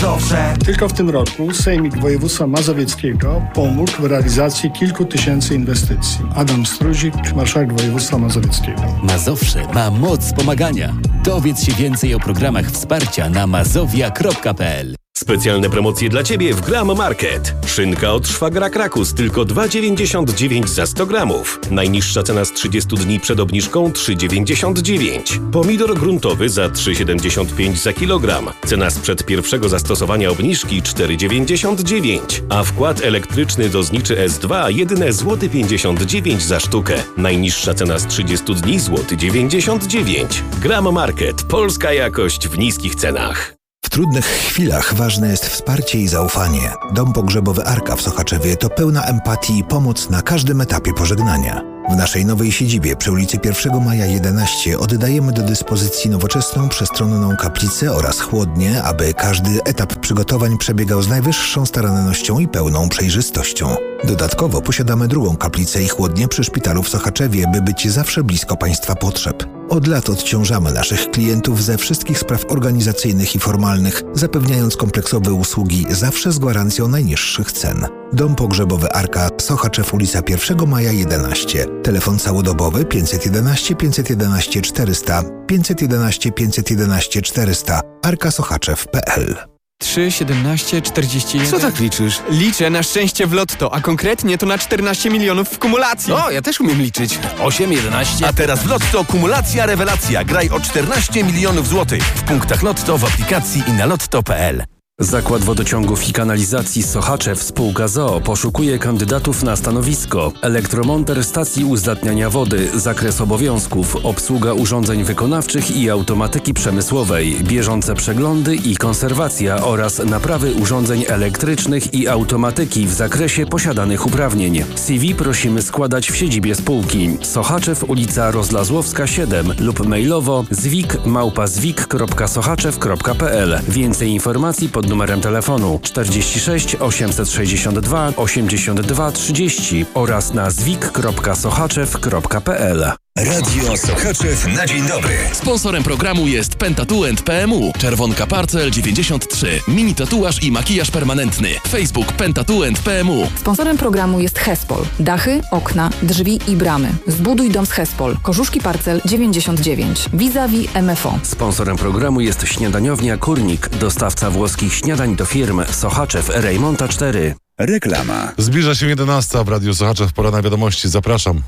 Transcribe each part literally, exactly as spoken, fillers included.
Mazowsze. Tylko w tym roku Sejmik Województwa Mazowieckiego pomógł w realizacji kilku tysięcy inwestycji. Adam Struzik, marszałek województwa mazowieckiego. Mazowsze ma moc pomagania. Dowiedz się więcej o programach wsparcia na mazowia kropka p l. Specjalne promocje dla Ciebie w Gram Market. Szynka od szwagra Krakus tylko dwa dziewięćdziesiąt dziewięć za sto gramów. Najniższa cena z trzydziestu dni przed obniżką trzy dziewięćdziesiąt dziewięć. Pomidor gruntowy za trzy siedemdziesiąt pięć za kilogram. Cena sprzed pierwszego zastosowania obniżki cztery dziewięćdziesiąt dziewięć. A wkład elektryczny do zniczy S dwa jedyne złoty pięćdziesiąt dziewięć za sztukę. Najniższa cena z trzydziestu dni złoty dziewięćdziesiąt dziewięć. Gram Market. Polska jakość w niskich cenach. W trudnych chwilach ważne jest wsparcie i zaufanie. Dom pogrzebowy Arka w Sochaczewie to pełna empatii i pomoc na każdym etapie pożegnania. W naszej nowej siedzibie przy ulicy pierwszego maja jedenaście oddajemy do dyspozycji nowoczesną, przestronną kaplicę oraz chłodnię, aby każdy etap przygotowań przebiegał z najwyższą starannością i pełną przejrzystością. Dodatkowo posiadamy drugą kaplicę i chłodnię przy szpitalu w Sochaczewie, by być zawsze blisko Państwa potrzeb. Od lat odciążamy naszych klientów ze wszystkich spraw organizacyjnych i formalnych, zapewniając kompleksowe usługi zawsze z gwarancją najniższych cen. Dom pogrzebowy Arka, Sochaczew, ulica pierwszego maja jedenaście. Telefon całodobowy pięćset jedenaście pięćset jedenaście czterysta, pięćset jedenaście pięćset jedenaście czterysta, arkasoczaczew kropka p l. trzy, siedemnaście, czterdzieści jeden. Co tak liczysz? Liczę na szczęście w lotto, a konkretnie to na czternaście milionów w kumulacji. O, ja też umiem liczyć. osiem, jedenaście. A teraz w Lotto kumulacja rewelacja. Graj o czternaście milionów złotych. W punktach Lotto, w aplikacji i na lotto kropka p l. Zakład Wodociągów i Kanalizacji Sochaczew spółka z o o poszukuje kandydatów na stanowisko elektromonter stacji uzdatniania wody, zakres obowiązków, obsługa urządzeń wykonawczych i automatyki przemysłowej, bieżące przeglądy i konserwacja oraz naprawy urządzeń elektrycznych i automatyki w zakresie posiadanych uprawnień. C V prosimy składać w siedzibie spółki Sochaczew, ulica Rozlazłowska siedem lub mailowo zwik małpa zwik kropka sochaczew kropka p l. Więcej informacji pod numerem telefonu czterdzieści sześć osiemset sześćdziesiąt dwa osiemdziesiąt dwa trzydzieści oraz na zwik kropka sochaczew kropka p l. Radio Sochaczew na dzień dobry. Sponsorem programu jest Pentatuent P M U, Czerwonka Parcel dziewięćdziesiąt trzy, mini tatuaż i makijaż permanentny. Facebook Pentatuent P M U. Sponsorem programu jest Hespol. Dachy, okna, drzwi i bramy. Zbuduj dom z Hespol. Korzuszki Parcel dziewięćdziesiąt dziewięć. Vis-a-vis M F O. Sponsorem programu jest śniadaniownia Kurnik, dostawca włoskich śniadań do firm Sochaczew, Rejmonta cztery. Reklama. Zbliża się jedenasta w Radiu Sochaczew. Pora na wiadomości. Zapraszam.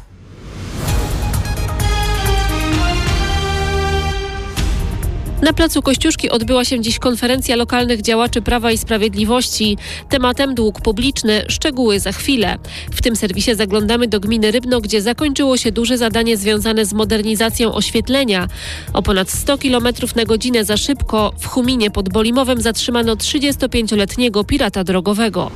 Na placu Kościuszki odbyła się dziś konferencja lokalnych działaczy Prawa i Sprawiedliwości. Tematem dług publiczny, szczegóły za chwilę. W tym serwisie zaglądamy do gminy Rybno, gdzie zakończyło się duże zadanie związane z modernizacją oświetlenia. O ponad sto kilometrów na godzinę za szybko w Chuminie pod Bolimowem zatrzymano trzydziestopięcioletniego pirata drogowego.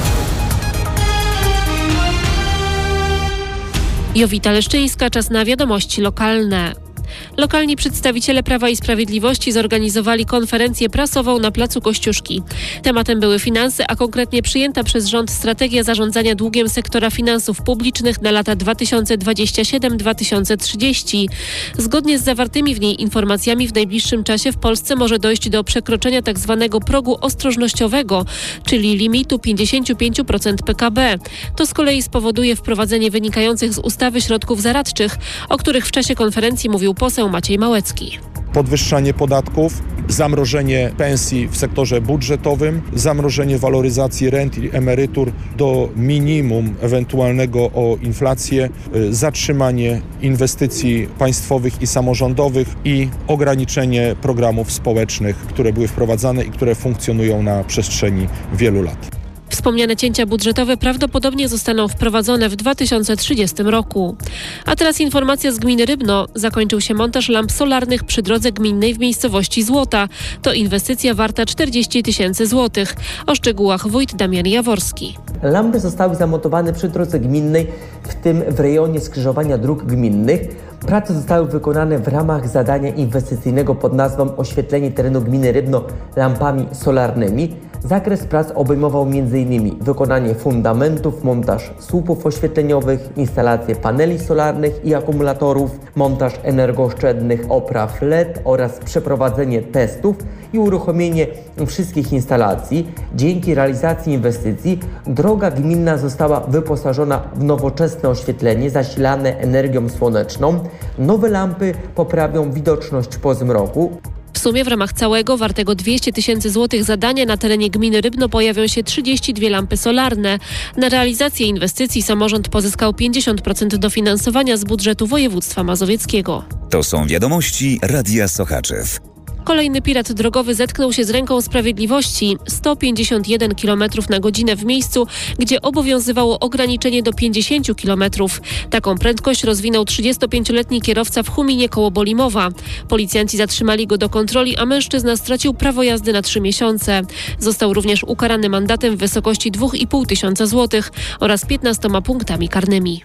Jowita Leszczyńska, czas na wiadomości lokalne. Lokalni przedstawiciele Prawa i Sprawiedliwości zorganizowali konferencję prasową na placu Kościuszki. Tematem były finanse, a konkretnie przyjęta przez rząd strategia zarządzania długiem sektora finansów publicznych na lata dwa tysiące dwudziesty siódmy do dwa tysiące trzydziestego. Zgodnie z zawartymi w niej informacjami w najbliższym czasie w Polsce może dojść do przekroczenia tzw. progu ostrożnościowego, czyli limitu pięćdziesiąt pięć procent P K B. To z kolei spowoduje wprowadzenie wynikających z ustawy środków zaradczych, o których w czasie konferencji mówił poseł Maciej Małecki. Podwyższanie podatków, zamrożenie pensji w sektorze budżetowym, zamrożenie waloryzacji rent i emerytur do minimum ewentualnego o inflację, zatrzymanie inwestycji państwowych i samorządowych i ograniczenie programów społecznych, które były wprowadzane i które funkcjonują na przestrzeni wielu lat. Wspomniane cięcia budżetowe prawdopodobnie zostaną wprowadzone w dwa tysiące trzydziestym roku. A teraz informacja z gminy Rybno. Zakończył się montaż lamp solarnych przy drodze gminnej w miejscowości Złota. To inwestycja warta czterdzieści tysięcy złotych. O szczegółach wójt Damian Jaworski. Lampy zostały zamontowane przy drodze gminnej, w tym w rejonie skrzyżowania dróg gminnych. Prace zostały wykonane w ramach zadania inwestycyjnego pod nazwą Oświetlenie terenu gminy Rybno lampami solarnymi. Zakres prac obejmował m in wykonanie fundamentów, montaż słupów oświetleniowych, instalację paneli solarnych i akumulatorów, montaż energooszczędnych opraw L E D oraz przeprowadzenie testów i uruchomienie wszystkich instalacji. Dzięki realizacji inwestycji droga gminna została wyposażona w nowoczesne oświetlenie zasilane energią słoneczną. Nowe lampy poprawią widoczność po zmroku. W sumie w ramach całego, wartego dwieście tysięcy złotych zadania na terenie gminy Rybno pojawią się trzydzieści dwie lampy solarne. Na realizację inwestycji samorząd pozyskał pięćdziesiąt procent dofinansowania z budżetu województwa mazowieckiego. To są wiadomości Radia Sochaczew. Kolejny pirat drogowy zetknął się z ręką sprawiedliwości. sto pięćdziesiąt jeden kilometrów na godzinę w miejscu, gdzie obowiązywało ograniczenie do pięćdziesiąt kilometrów. Taką prędkość rozwinął trzydziestopięcioletni kierowca w Huminie koło Bolimowa. Policjanci zatrzymali go do kontroli, a mężczyzna stracił prawo jazdy na trzy miesiące. Został również ukarany mandatem w wysokości dwa i pół tysiąca złotych oraz piętnastoma punktami karnymi.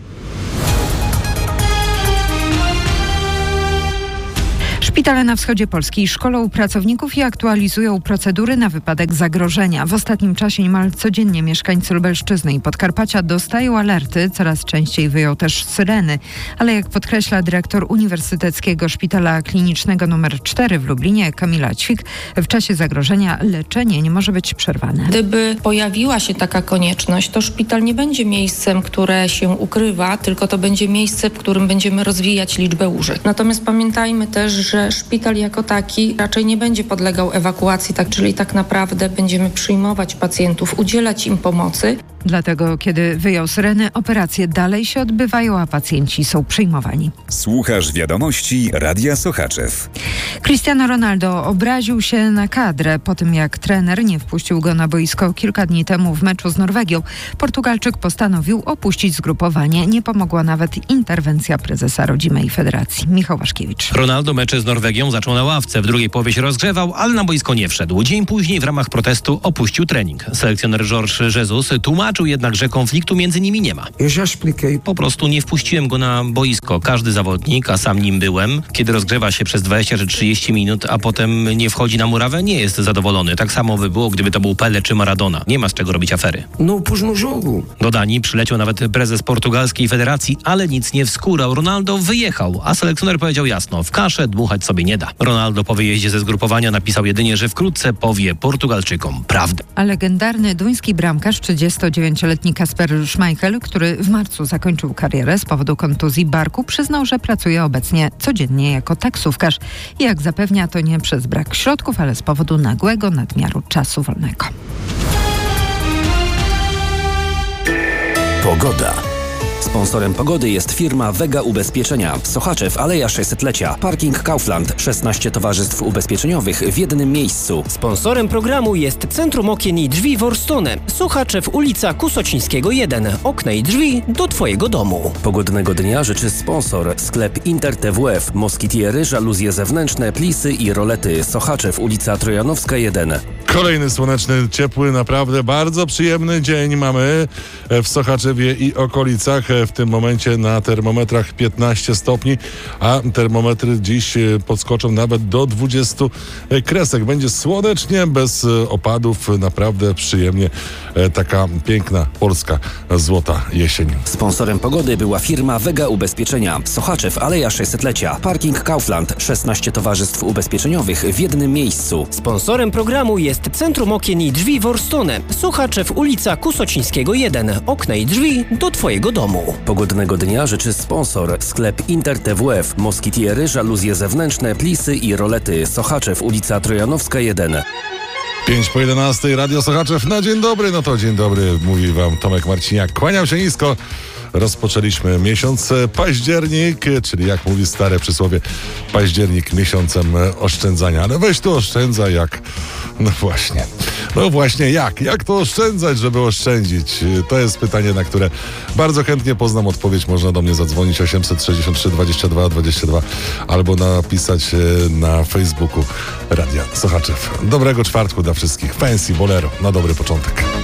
Szpitale na wschodzie Polski szkolą pracowników i aktualizują procedury na wypadek zagrożenia. W ostatnim czasie niemal codziennie mieszkańcy Lubelszczyzny i Podkarpacia dostają alerty, coraz częściej wyją też syreny. Ale jak podkreśla dyrektor Uniwersyteckiego Szpitala Klinicznego numer cztery w Lublinie, Kamila Ćwik, w czasie zagrożenia leczenie nie może być przerwane. Gdyby pojawiła się taka konieczność, to szpital nie będzie miejscem, które się ukrywa, tylko to będzie miejsce, w którym będziemy rozwijać liczbę łóżek. Natomiast pamiętajmy też, że szpital jako taki raczej nie będzie podlegał ewakuacji, tak, czyli tak naprawdę będziemy przyjmować pacjentów, udzielać im pomocy. Dlatego, kiedy wyją syreny, operacje dalej się odbywają, a pacjenci są przyjmowani. Słuchasz wiadomości Radia Sochaczew. Cristiano Ronaldo obraził się na kadrę po tym, jak trener nie wpuścił go na boisko kilka dni temu w meczu z Norwegią. Portugalczyk postanowił opuścić zgrupowanie. Nie pomogła nawet interwencja prezesa rodzimej federacji. Michał Waszkiewicz. Ronaldo mecze z Norwegią zaczął na ławce. W drugiej połowie się rozgrzewał, ale na boisko nie wszedł. Dzień później w ramach protestu opuścił trening. Selekcjoner Jorge Jesus tłumaczył jednak, że konfliktu między nimi nie ma. Po prostu nie wpuściłem go na boisko. Każdy zawodnik, a sam nim byłem, kiedy rozgrzewa się przez dwadzieścia czy trzydzieści minut, a potem nie wchodzi na murawę, nie jest zadowolony. Tak samo by było, gdyby to był Pele czy Maradona. Nie ma z czego robić afery. No, późno żogu. Do Danii przyleciał nawet prezes portugalskiej federacji, ale nic nie wskórał. Ronaldo wyjechał, a selekcjoner powiedział jasno, w kaszę dmuchać sobie nie da. Ronaldo po wyjeździe ze zgrupowania napisał jedynie, że wkrótce powie Portugalczykom prawdę. A legendarny duński bramkarz, trzydziestodziewięcioletni Kasper Schmeichel, który w marcu zakończył karierę z powodu kontuzji barku, przyznał, że pracuje obecnie codziennie jako taksówkarz. I jak zapewnia, to nie przez brak środków, ale z powodu nagłego nadmiaru czasu wolnego. Pogoda. Sponsorem pogody jest firma Vega Ubezpieczenia. Sochaczew, Aleja sześćsetlecia. Parking Kaufland. szesnaście towarzystw ubezpieczeniowych w jednym miejscu. Sponsorem programu jest Centrum Okien i Drzwi Worstone. Sochaczew, ulica Kusocińskiego jeden. Okna i drzwi do Twojego domu. Pogodnego dnia życzy sponsor. Sklep Inter T W F. Moskitiery, żaluzje zewnętrzne, plisy i rolety. Sochaczew, ulica Trojanowska jeden. Kolejny słoneczny, ciepły, naprawdę bardzo przyjemny dzień mamy w Sochaczewie i okolicach. W tym momencie na termometrach piętnaście stopni, a termometry dziś podskoczą nawet do dwudziestu kresek. Będzie słonecznie, bez opadów, naprawdę przyjemnie. Taka piękna polska złota jesień. Sponsorem pogody była firma Vega Ubezpieczenia. Sochaczew, Aleja sześćsetlecia. Parking Kaufland. szesnaście towarzystw ubezpieczeniowych w jednym miejscu. Sponsorem programu jest Centrum Okien i Drzwi Worstone. Sochaczew, ulica Kusocińskiego jeden. Okna i drzwi do Twojego domu. Pogodnego dnia życzy sponsor. Sklep Inter T W F. Moskitiery, żaluzje zewnętrzne, plisy i rolety. Sochaczew, ulica Trojanowska jeden. pięć po jedenastej, Radio Sochaczew na dzień dobry. No to dzień dobry, mówi wam Tomek Marciniak. Kłaniam się nisko. Rozpoczęliśmy miesiąc październik, czyli jak mówi stare przysłowie, październik miesiącem oszczędzania. Ale weź tu oszczędzaj jak... No właśnie. No właśnie jak? Jak to oszczędzać, żeby oszczędzić? To jest pytanie, na które bardzo chętnie poznam odpowiedź. Można do mnie zadzwonić osiemset sześćdziesiąt trzy dwadzieścia dwa dwadzieścia dwa albo napisać na Facebooku Radia Sochaczew. Dobrego czwartku dla wszystkich. Fancy Bolero na dobry początek.